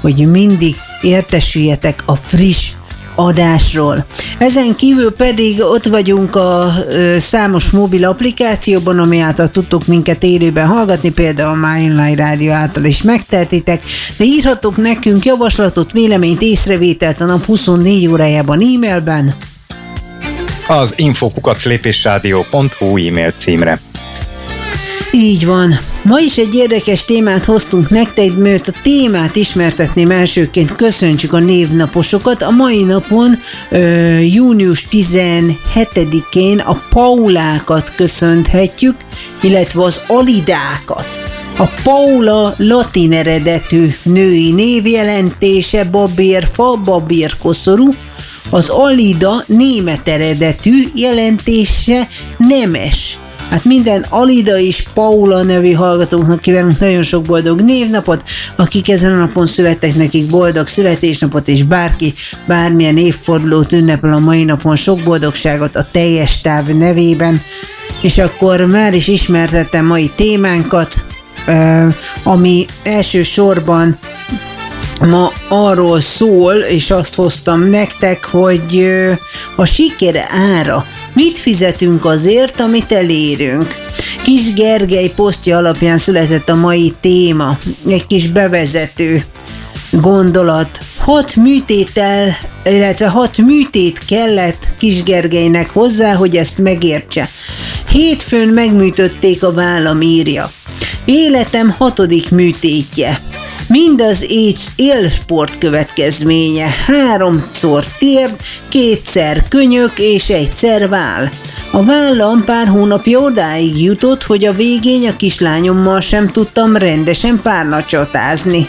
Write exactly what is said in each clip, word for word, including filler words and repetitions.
hogy mindig értesüljetek a friss adásról. Ezen kívül pedig ott vagyunk a ö, számos mobil applikációban, ami által tudtok minket élőben hallgatni, például a My Online Rádió által is megtehetitek, de írhatok nekünk javaslatot, véleményt, észrevételt a nap huszonnégy órájában e-mailben. Az info kukac lépésrádió pont hu e-mail címre. Így van. Ma is egy érdekes témát hoztunk nektek, mert a témát ismertetném elsőként, köszöntsük a névnaposokat. A mai napon, ö, június tizenhetedikén a Paulákat köszönhetjük, illetve az Alidákat. A Paula latin eredetű női névjelentése babérfa, babérkoszorú, az Alida német eredetű jelentése nemes. Hát minden Alida és Paula nevű hallgatóknak kívánunk nagyon sok boldog névnapot, akik ezen a napon születtek, nekik boldog születésnapot, és bárki bármilyen évfordulót ünnepel a mai napon, sok boldogságot a teljes táv nevében. És akkor már is ismertettem mai témánkat, ami elsősorban ma arról szól, és azt hoztam nektek, hogy a siker ára. Mit fizetünk azért, amit elérünk? Kis Gergely posztja alapján született a mai téma, egy kis bevezető gondolat. Hat műtéttel, illetve hat műtét kellett Kis Gergelynek hozzá, hogy ezt megértse. Hétfőn megműtötték a vállam, írja. Életem hatodik műtétje. Mindaz élsport következménye. Háromszor térd, kétszer könyök és egyszer váll. A vállam pár hónapja odáig jutott, hogy a végén a kislányommal sem tudtam rendesen párnacsatázni.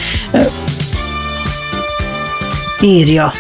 Írja.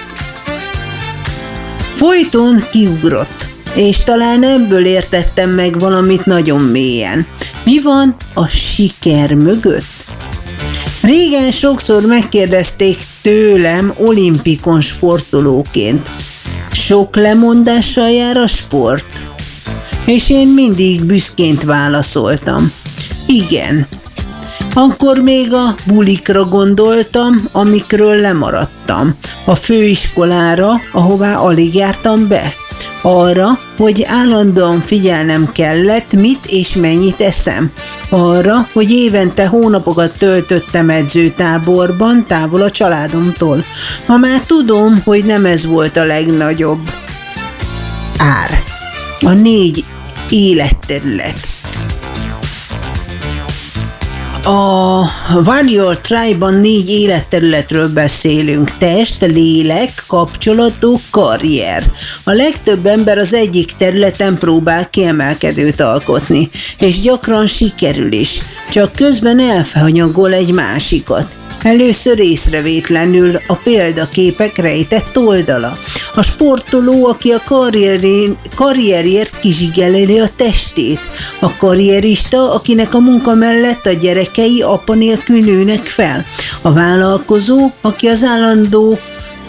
Folyton kiugrott, és talán ebből értettem meg valamit nagyon mélyen. Mi van a siker mögött? Régen sokszor megkérdezték tőlem olimpikon sportolóként, sok lemondással jár a sport? És én mindig büszként válaszoltam. Igen. Akkor még a bulikra gondoltam, amikről lemaradtam. A főiskolára, ahová alig jártam be. Arra, hogy állandóan figyelnem kellett, mit és mennyit eszem. Arra, hogy évente hónapokat töltöttem edzőtáborban, távol a családomtól. Ma már tudom, hogy nem ez volt a legnagyobb ár. A négy életterület. A Warrior Tribe-ban négy életterületről beszélünk. Test, lélek, kapcsolatok, karrier. A legtöbb ember az egyik területen próbál kiemelkedőt alkotni, és gyakran sikerül is, csak közben elfehanyagol egy másikat. Először észrevétlenül a példaképek rejtett oldala. A sportoló, aki a karrierért kizsigeleli a testét. A karrierista, akinek a munka mellett a gyerekei apa nélkül nőnek fel. A vállalkozó, aki az állandó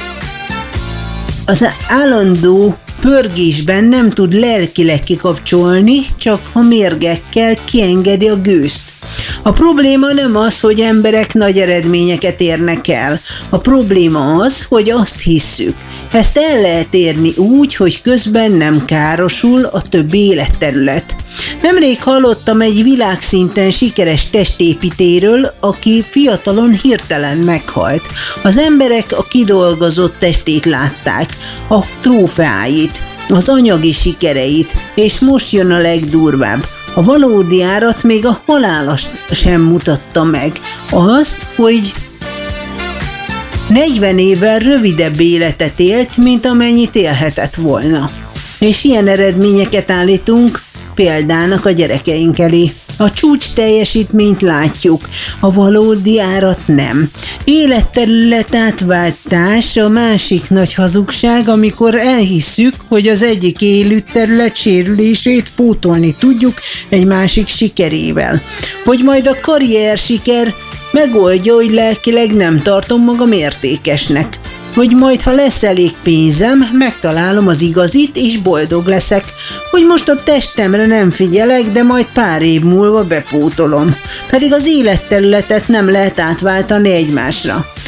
az állandó pörgésben nem tud lelkileg kikapcsolni, csak ha mérgekkel kiengedi a gőzt. A probléma nem az, hogy emberek nagy eredményeket érnek el. A probléma az, hogy azt hisszük. Ezt el lehet érni úgy, hogy közben nem károsul a többi életterület. Nemrég hallottam egy világszinten sikeres testépítéről, aki fiatalon hirtelen meghalt. Az emberek a kidolgozott testét látták, a trófeáit, az anyagi sikereit, és most jön a legdurvább. A valódi árat még a halála sem mutatta meg. Azt, hogy negyven évvel rövidebb életet élt, mint amennyit élhetett volna. És ilyen eredményeket állítunk példának a gyerekeink elé. A csúcs teljesítményt látjuk, a valódi árat nem. Életterület átváltás a másik nagy hazugság, amikor elhisszük, hogy az egyik élőterület sérülését pótolni tudjuk egy másik sikerével. Hogy majd a karrier siker megoldja, hogy lelkileg nem tartom magam értékesnek. Hogy majd, ha lesz elég pénzem, megtalálom az igazit, és boldog leszek. Hogy most a testemre nem figyelek, de majd pár év múlva bepótolom. Pedig az életterületet nem lehet átváltani egymásra.